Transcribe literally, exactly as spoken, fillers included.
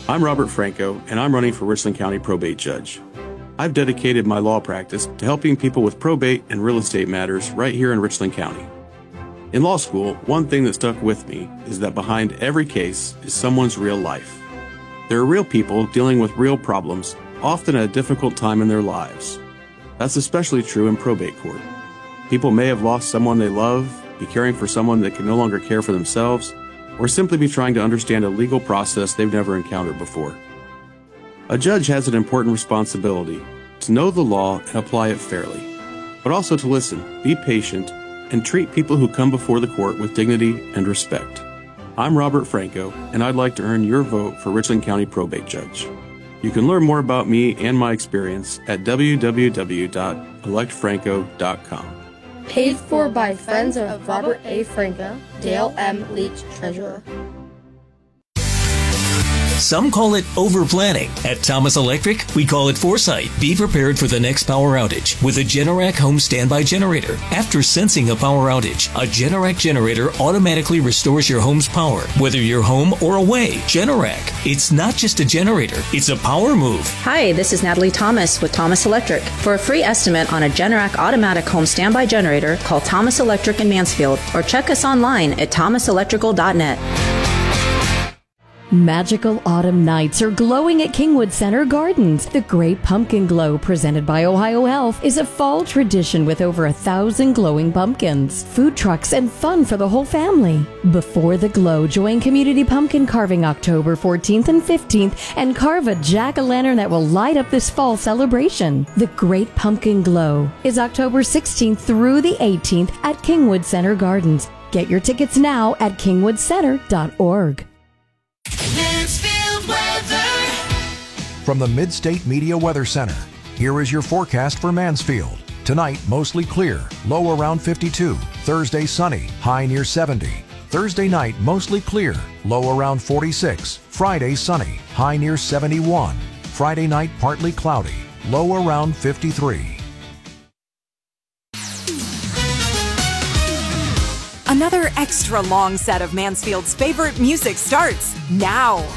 I'm Robert Franco, and I'm running for Richland County Probate Judge. I've dedicated my law practice to helping people with probate and real estate matters right here in Richland County. In law school, one thing that stuck with me is that behind every case is someone's real life. There are real people dealing with real problems, often at a difficult time in their lives. That's especially true in probate court. People may have lost someone they love, be caring for someone that can no longer care for themselves, or simply be trying to understand a legal process they've never encountered before. A judge has an important responsibility to know the law and apply it fairly, but also to listen, be patient, and treat people who come before the court with dignity and respect. I'm Robert Franco, and I'd like to earn your vote for Richland County Probate Judge. You can learn more about me and my experience at w w w dot elect franco dot com. Paid for by friends of Robert A. Franco, Dale M. Leach, Treasurer. Some call it over-planning. At Thomas Electric, we call it foresight. Be prepared for the next power outage with a Generac home standby generator. After sensing a power outage, a Generac generator automatically restores your home's power, whether you're home or away. Generac. It's not just a generator, it's a power move. Hi, this is Natalie Thomas with Thomas Electric. For a free estimate on a Generac automatic home standby generator, call Thomas Electric in Mansfield or check us online at thomas electrical dot net. Magical autumn nights are glowing at Kingwood Center Gardens. The Great Pumpkin Glow, presented by Ohio Health, is a fall tradition with over a thousand glowing pumpkins, food trucks, and fun for the whole family. Before the glow, join Community Pumpkin Carving October fourteenth and fifteenth and carve a jack-o'-lantern that will light up this fall celebration. The Great Pumpkin Glow is October sixteenth through the eighteenth at Kingwood Center Gardens. Get your tickets now at kingwood center dot org. Mansfield weather. From the Mid-State Media Weather Center, here is your forecast for Mansfield. Tonight, mostly clear, low around fifty-two. Thursday, sunny, high near seventy. Thursday night, mostly clear, low around forty-six. Friday, sunny, high near seventy-one. Friday night, partly cloudy, low around fifty-three. Another extra long set of Mansfield's favorite music starts now.